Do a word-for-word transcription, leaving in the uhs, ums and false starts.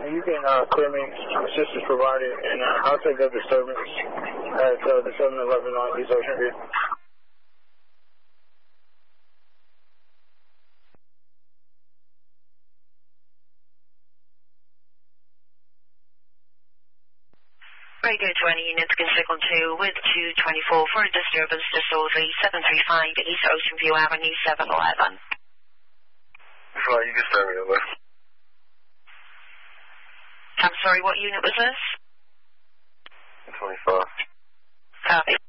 you can uh, clear me. Assistance provided, and uh, I'll take up disturbance at uh, the seven eleven on East Ocean View. Radio twenty units can signal two with two twenty-four for a disturbance disorderly seven three five East Ocean View Avenue seven eleven. Fine, you can start me over. I'm sorry, what unit was this? twenty-four. Copy.